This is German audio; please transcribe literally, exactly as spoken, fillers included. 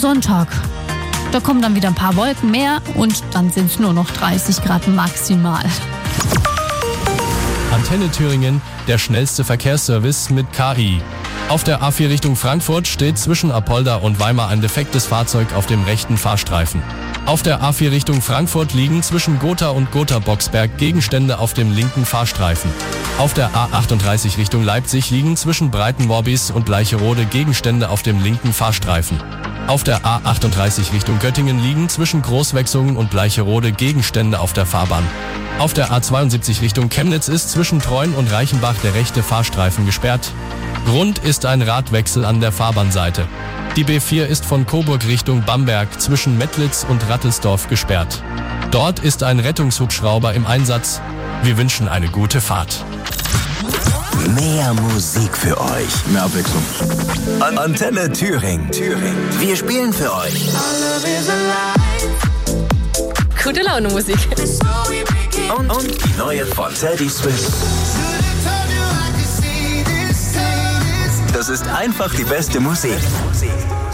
Sonntag. Da kommen dann wieder ein paar Wolken mehr und dann sind es nur noch dreißig Grad maximal. Antenne Thüringen, der schnellste Verkehrsservice mit K I. Auf der A vier Richtung Frankfurt steht zwischen Apolda und Weimar ein defektes Fahrzeug auf dem rechten Fahrstreifen. Auf der A vier Richtung Frankfurt liegen zwischen Gotha und Gotha-Boxberg Gegenstände auf dem linken Fahrstreifen. Auf der A achtunddreißig Richtung Leipzig liegen zwischen Breitenmorbis und Bleicherode Gegenstände auf dem linken Fahrstreifen. Auf der A achtunddreißig Richtung Göttingen liegen zwischen Großwechsungen und Bleicherode Gegenstände auf der Fahrbahn. Auf der A zweiundsiebzig Richtung Chemnitz ist zwischen Treuen und Reichenbach der rechte Fahrstreifen gesperrt. Grund ist ein Radwechsel an der Fahrbahnseite. Die B vier ist von Coburg Richtung Bamberg zwischen Mettlitz und Rattelsdorf gesperrt. Dort ist ein Rettungshubschrauber im Einsatz. Wir wünschen eine gute Fahrt. Mehr Musik für euch. Mehr Abwechslung. An Antenne Thüringen. Thüringen. Wir spielen für euch. Gute Laune Musik. Und, und die neue von Teddy Swims. Das ist einfach die beste Musik.